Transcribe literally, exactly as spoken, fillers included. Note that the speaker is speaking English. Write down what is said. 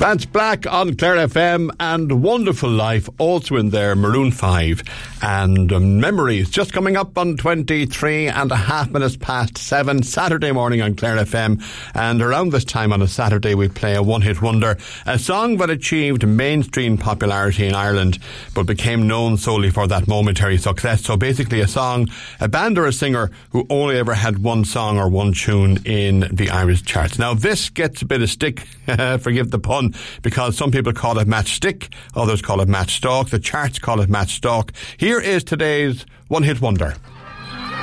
That's Black on Clare F M and Wonderful Life, also in there, Maroon five. And um, Memories, just coming up on twenty-three and a half minutes past seven, Saturday morning on Clare F M. And around this time on a Saturday, we play a one-hit wonder, a song that achieved mainstream popularity in Ireland, but became known solely for that momentary success. So basically a song, a band or a singer who only ever had one song or one tune in the Irish charts. Now, this gets a bit of stick, forgive the pun, because some people call it matchstick, others call it matchstalk, the charts call it matchstalk. Here is today's one-hit wonder.